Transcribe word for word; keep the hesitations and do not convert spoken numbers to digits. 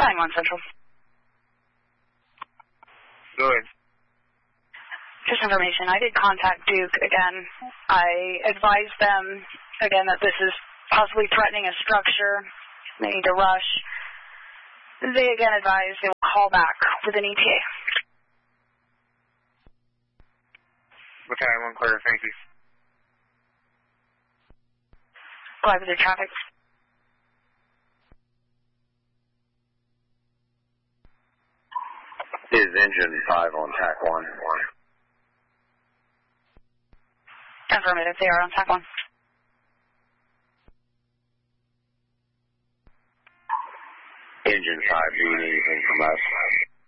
nine one Central. Go ahead. Just information. I did contact Duke again. I advised them, again, that this is possibly threatening a structure. They need to rush. They again advised they will call back with an E T A. Okay, one clear. Thank you. Go ahead with your traffic. Is engine five on tack one? Affirmative, they are on tack one. Engine five, do you need anything from us?